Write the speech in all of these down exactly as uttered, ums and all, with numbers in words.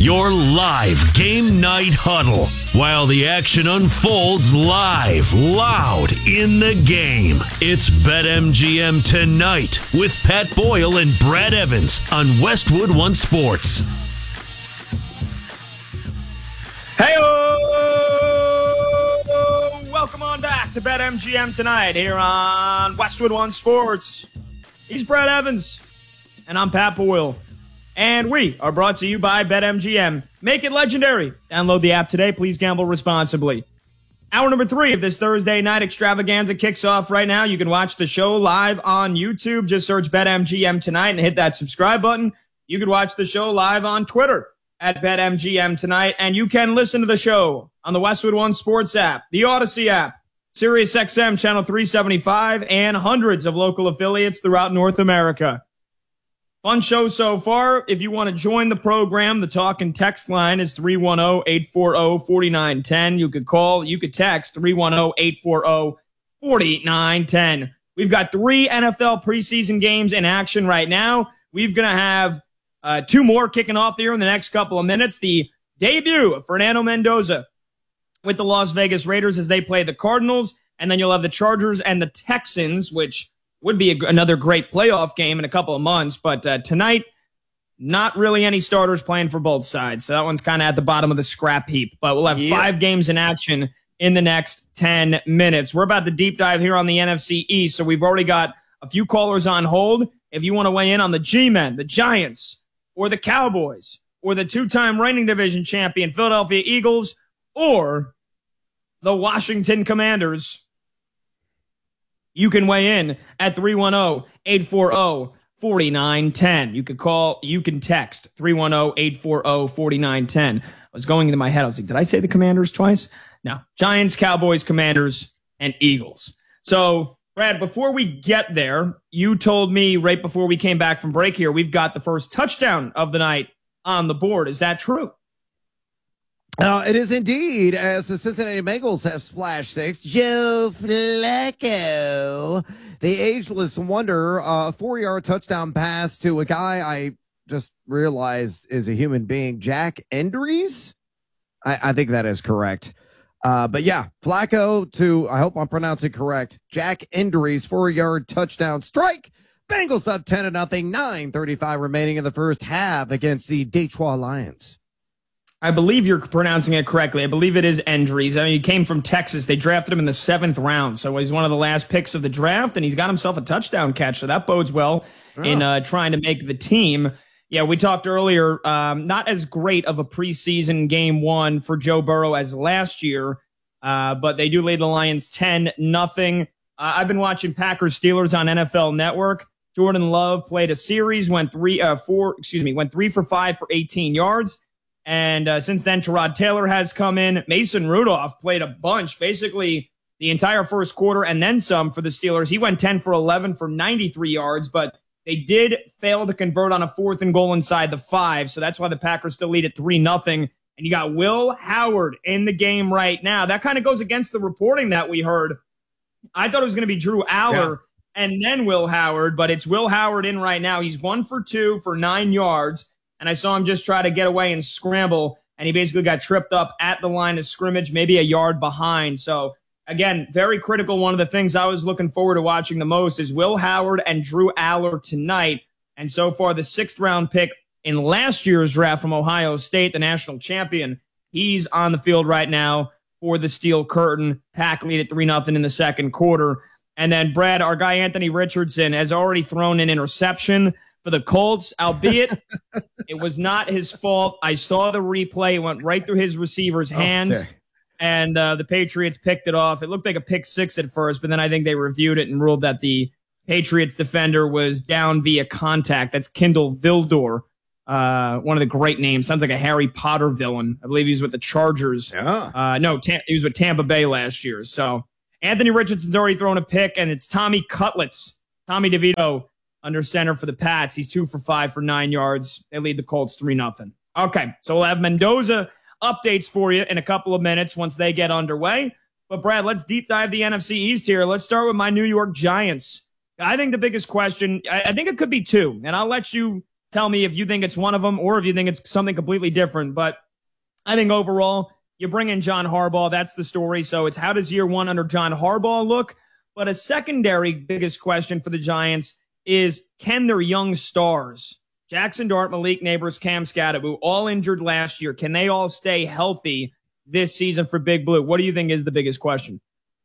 your live game night huddle while the action unfolds live, loud in the game. It's BetMGM Tonight with Pat Boyle and Brad Evans on Westwood One Sports. Hey-o! Welcome on back to BetMGM Tonight here on Westwood One Sports. He's Brad Evans, and I'm Pat Boyle. And we are brought to you by BetMGM. Make it legendary. Download the app today. Please gamble responsibly. Hour number three of this Thursday night extravaganza kicks off right now. You can watch the show live on YouTube. Just search BetMGM Tonight and hit that subscribe button. You can watch the show live on Twitter at BetMGM Tonight. And you can listen to the show on the Westwood One Sports app, the Odyssey app, SiriusXM Channel three seventy-five, and hundreds of local affiliates throughout North America. Fun show so far. If you want to join the program, the talk and text line is three one zero, eight four zero, four nine one zero. You could call, you could text three one zero, eight four zero, four nine one zero. We've got three N F L preseason games in action right now. We're going to have uh, two more kicking off here in the next couple of minutes. The debut of Fernando Mendoza with the Las Vegas Raiders as they play the Cardinals. And then you'll have the Chargers and the Texans, which would be a, another great playoff game in a couple of months. But uh, tonight, not really any starters playing for both sides. So that one's kind of at the bottom of the scrap heap. But we'll have yep. five games in action in the next ten minutes. We're about to deep dive here on the N F C East. So we've already got a few callers on hold. If you want to weigh in on the G-Men, the Giants, or the Cowboys, or the two-time reigning division champion Philadelphia Eagles, or the Washington Commanders, you can weigh in at three one zero, eight four zero, four nine one zero. You can call, you can text three one zero, eight four zero, four nine one zero. I was going into my head. I was like, did I say the Commanders twice? No. Giants, Cowboys, Commanders, and Eagles. So, Brad, before we get there, you told me right before we came back from break here, we've got the first touchdown of the night on the board. Is that true? Uh, it is indeed, as the Cincinnati Bengals have splashed six. Joe Flacco, the ageless wonder, a uh, four-yard touchdown pass to a guy I just realized is a human being, Jack Endries. I, I think that is correct. Uh, but yeah, Flacco to, I hope I'm pronouncing correct, Jack Endries, four-yard touchdown strike. Bengals up ten to nothing, nine thirty-five remaining in the first half against the Detroit Lions. I believe you're pronouncing it correctly. I believe it is Endries. I mean, he came from Texas. They drafted him in the seventh round, so he's one of the last picks of the draft, and he's got himself a touchdown catch, so that bodes well oh. in uh, trying to make the team. Yeah, we talked earlier, um, not as great of a preseason game one for Joe Burrow as last year, uh, but they do lead the Lions ten nothing. Uh, I've been watching Packers-Steelers on N F L Network. Jordan Love played a series, went three, uh, four, excuse me, went three for five for eighteen yards. And uh, since then, Tyrod Taylor has come in. Mason Rudolph played a bunch, basically the entire first quarter and then some for the Steelers. He went ten for eleven for ninety-three yards, but they did fail to convert on a fourth and goal inside the five. So that's why the Packers still lead at three nothing. And you got Will Howard in the game right now. That kind of goes against the reporting that we heard. I thought it was going to be Drew Aller yeah. and then Will Howard, but it's Will Howard in right now. He's one for two for nine yards. And I saw him just try to get away and scramble, and he basically got tripped up at the line of scrimmage, maybe a yard behind. So, again, very critical. One of the things I was looking forward to watching the most is Will Howard and Drew Aller tonight. And so far, the sixth-round pick in last year's draft from Ohio State, the national champion, he's on the field right now for the Steel Curtain. Pack lead at three nothing in the second quarter. And then, Brad, our guy Anthony Richardson has already thrown an interception for the Colts, albeit it was not his fault. I saw the replay. It went right through his receiver's hands, okay. and uh, the Patriots picked it off. It looked like a pick six at first, but then I think they reviewed it and ruled that the Patriots defender was down via contact. That's Kindle Vildor, uh, one of the great names. Sounds like a Harry Potter villain. I believe he was with the Chargers. Yeah. Uh, no, Tam- he was with Tampa Bay last year. So Anthony Richardson's already thrown a pick, and it's Tommy Cutlets, Tommy DeVito, under center for the Pats. He's two for five for nine yards. They lead the Colts three nothing. Okay, so we'll have Mendoza updates for you in a couple of minutes once they get underway. But, Brad, let's deep dive the N F C East here. Let's start with my New York Giants. I think the biggest question, I, I think it could be two, and I'll let you tell me if you think it's one of them or if you think it's something completely different. But I think overall, you bring in John Harbaugh. That's the story. So it's how does year one under John Harbaugh look? But a secondary biggest question for the Giants is, can their young stars, Jackson Dart, Malik Neighbors, Cam Skattebo, all injured last year, can they all stay healthy this season for Big Blue? What do you think is the biggest question?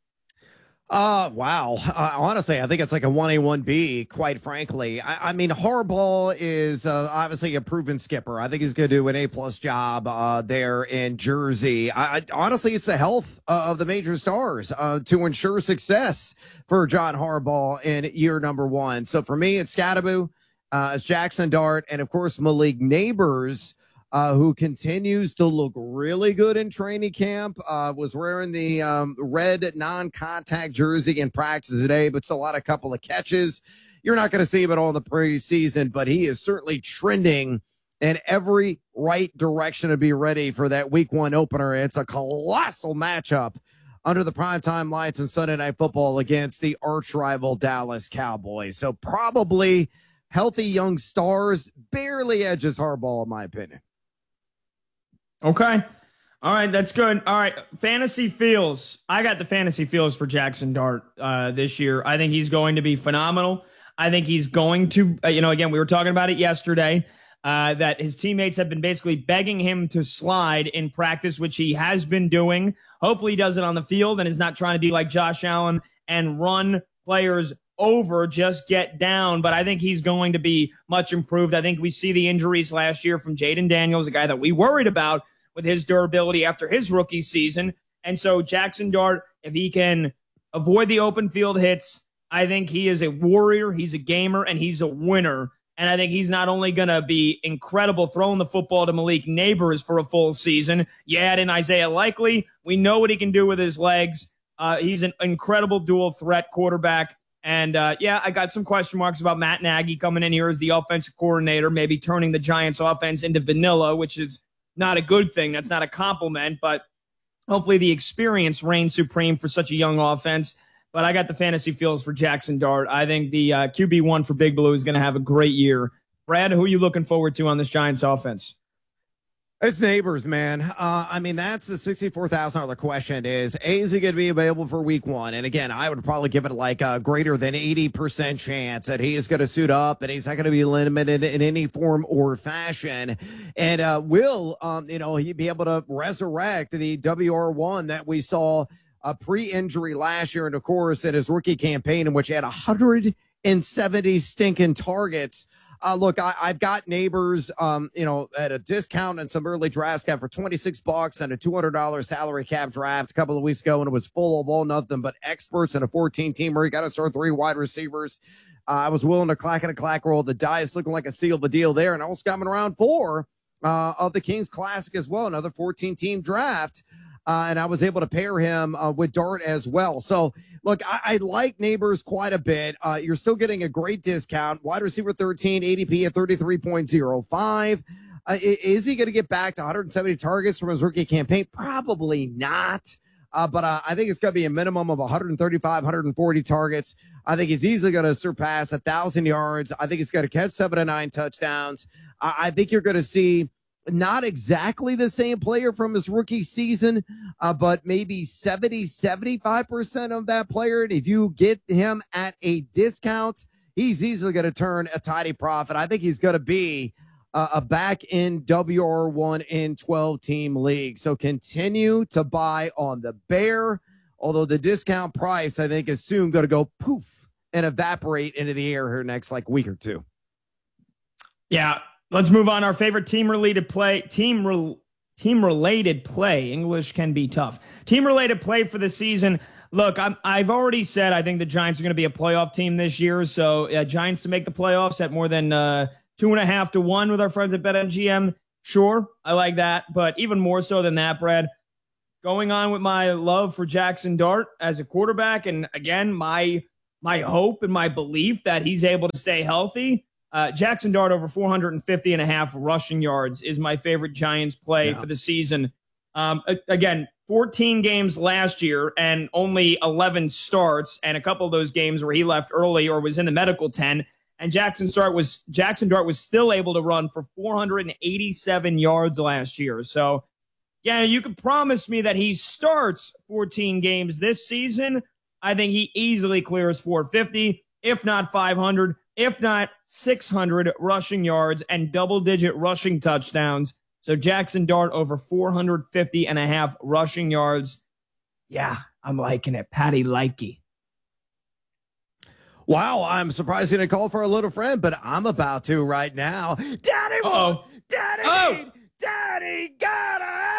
Uh, wow. Uh, honestly, I think it's like a one A, one B, quite frankly. I, I mean, Harbaugh is uh, obviously a proven skipper. I think he's going to do an A-plus job uh, there in Jersey. I, I, honestly, it's the health uh, of the major stars uh, to ensure success for John Harbaugh in year number one. So for me, it's Skattebo, uh, it's Jackson Dart, and, of course, Malik Neighbors, Uh, who continues to look really good in training camp, uh, was wearing the um, red non-contact jersey in practice today, but still had a couple of catches. You're not going to see him at all in the preseason, but he is certainly trending in every right direction to be ready for that week one opener. It's a colossal matchup under the primetime lights on Sunday Night Football against the arch rival Dallas Cowboys. So probably healthy young stars, barely edges Harbaugh, in my opinion. Okay. All right. That's good. All right. Fantasy feels. I got the fantasy feels for Jackson Dart uh, this year. I think he's going to be phenomenal. I think he's going to, uh, you know, again, we were talking about it yesterday, uh, that his teammates have been basically begging him to slide in practice, which he has been doing. Hopefully he does it on the field and is not trying to be like Josh Allen and run players over, just get down. But I think he's going to be much improved. I think we see the injuries last year from Jaden Daniels, a guy that we worried about with his durability after his rookie season. And so Jackson Dart, if he can avoid the open field hits, I think he is a warrior, he's a gamer, and he's a winner. And I think he's not only going to be incredible throwing the football to Malik Neighbors for a full season. You add in Isaiah Likely. We know what he can do with his legs. Uh, he's an incredible dual threat quarterback. And, uh, yeah, I got some question marks about Matt Nagy coming in here as the offensive coordinator, maybe turning the Giants offense into vanilla, which is not a good thing. That's not a compliment, but hopefully the experience reigns supreme for such a young offense. But I got the fantasy feels for Jackson Dart. I think the uh, Q B one for Big Blue is going to have a great year. Brad, who are you looking forward to on this Giants offense? It's Neighbors, man. Uh, I mean, that's the sixty-four thousand dollars question is, A, is he going to be available for week one? And again, I would probably give it like a greater than eighty percent chance that he is going to suit up and he's not going to be limited in any form or fashion. And uh, will, um, you know, he be able to resurrect the W R one that we saw a pre-injury last year, and of course, in his rookie campaign in which he had one hundred seventy stinking targets. Uh, look, I, I've got Neighbors, um, you know, at a discount and some early drafts got for twenty-six bucks and a two hundred dollars salary cap draft a couple of weeks ago, and it was full of all nothing but experts and a fourteen teamer. You got to start three wide receivers. Uh, I was willing to clack and a clack roll the dice, looking like a steal of a deal there, and I was coming around four uh, of the Kings Classic as well, another fourteen team draft. Uh, and I was able to pair him uh, with Dart as well. So, look, I, I like Neighbors quite a bit. Uh, you're still getting a great discount. Wide receiver thirteen, A D P at thirty-three point oh five. Uh, is he going to get back to one hundred seventy targets from his rookie campaign? Probably not. Uh, but uh, I think it's going to be a minimum of one thirty-five, one forty targets. I think he's easily going to surpass one thousand yards. I think he's going to catch seven to nine touchdowns. I, I think you're going to see not exactly the same player from his rookie season, uh, but maybe seventy, seventy-five percent of that player. And if you get him at a discount, he's easily going to turn a tidy profit. I think he's going to be uh, a back in W R one in twelve team league. So continue to buy on the bear, although the discount price, I think, is soon going to go poof and evaporate into the air here next like week or two. Yeah. Let's move on. Our favorite team-related play, team re, team-related play. English can be tough. Team-related play for the season. Look, I'm, I've already said I think the Giants are going to be a playoff team this year. So uh, Giants to make the playoffs at more than uh, two and a half to one with our friends at BetMGM. Sure, I like that. But even more so than that, Brad, going on with my love for Jackson Dart as a quarterback, and again, my my hope and my belief that he's able to stay healthy. Uh, Jackson Dart over four fifty and a half rushing yards is my favorite Giants play yeah. for the season. Um, again, fourteen games last year and only eleven starts, and a couple of those games where he left early or was in the medical tent. And Jackson Dart was Jackson Dart was still able to run for four hundred eighty-seven yards last year. So, yeah, you can promise me that he starts fourteen games this season. I think he easily clears four fifty, if not five hundred, if not six hundred rushing yards and double-digit rushing touchdowns. So Jackson Dart over four fifty and a half rushing yards. Yeah, I'm liking it. Patty likey. Wow, I'm surprised you didn't call for a little friend, but I'm about to right now. Daddy, Uh-oh. Daddy, Oh. Daddy, gotta